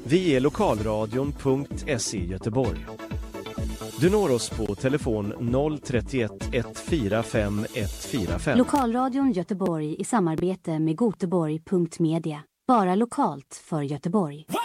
Vi är lokalradion.se Göteborg. Du når oss på telefon 031 145 145. Lokalradion Göteborg i samarbete med Göteborg.media. Bara lokalt för Göteborg.